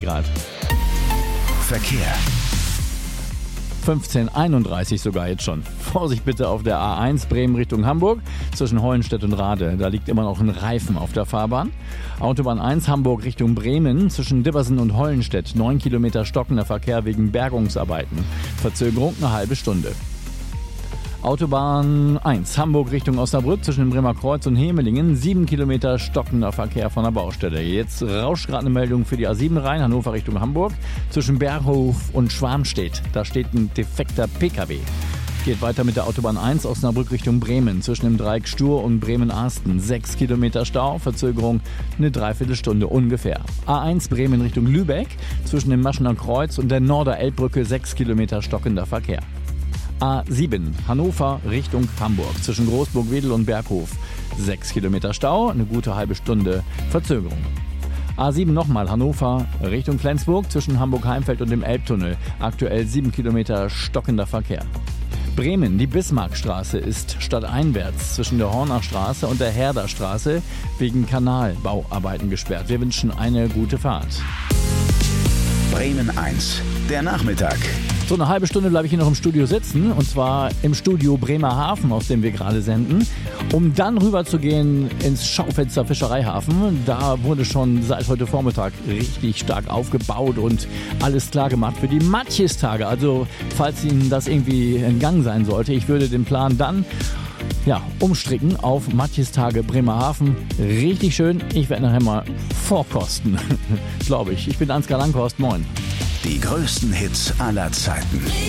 Grad. Verkehr. 15:31 sogar jetzt schon. Vorsicht bitte auf der A1 Bremen Richtung Hamburg zwischen Hollenstedt und Rade. Da liegt immer noch ein Reifen auf der Fahrbahn. Autobahn 1 Hamburg Richtung Bremen zwischen Dibbersen und Hollenstedt. 9 Kilometer stockender Verkehr wegen Bergungsarbeiten. Verzögerung eine halbe Stunde. Autobahn 1 Hamburg Richtung Osnabrück zwischen dem Bremer Kreuz und Hemelingen. 7 Kilometer stockender Verkehr von der Baustelle. Jetzt rauscht gerade eine Meldung für die A7 rein, Hannover Richtung Hamburg. Zwischen Berghof und Schwarmstedt. Da steht ein defekter PKW. Geht weiter mit der Autobahn 1 Osnabrück Richtung Bremen. Zwischen dem Dreieck Stur und Bremen-Arsten. 6 Kilometer Stau, Verzögerung eine Dreiviertelstunde ungefähr. A1 Bremen Richtung Lübeck. Zwischen dem Maschener Kreuz und der Norder-Elbbrücke 6 Kilometer stockender Verkehr. A7 Hannover Richtung Hamburg zwischen Großburg-Wedel und Berghof. 6 Kilometer Stau, eine gute halbe Stunde Verzögerung. A7 nochmal Hannover Richtung Flensburg zwischen Hamburg-Heimfeld und dem Elbtunnel. Aktuell 7 Kilometer stockender Verkehr. Bremen, die Bismarckstraße ist stadteinwärts zwischen der Hornachstraße und der Herderstraße wegen Kanalbauarbeiten gesperrt. Wir wünschen eine gute Fahrt. Bremen 1, der Nachmittag. So eine halbe Stunde bleibe ich hier noch im Studio sitzen, und zwar im Studio Bremerhaven, aus dem wir gerade senden, um dann rüber zu gehen ins Schaufenster Fischereihafen. Da wurde schon seit heute Vormittag richtig stark aufgebaut und alles klar gemacht für die Matjes-Tage. Also falls Ihnen das irgendwie entgangen sein sollte, ich würde den Plan dann umstricken auf Matjes-Tage Bremerhaven. Richtig schön. Ich werde nachher mal vorkosten, glaube ich. Ich bin Ansgar Langhorst. Moin. Die größten Hits aller Zeiten.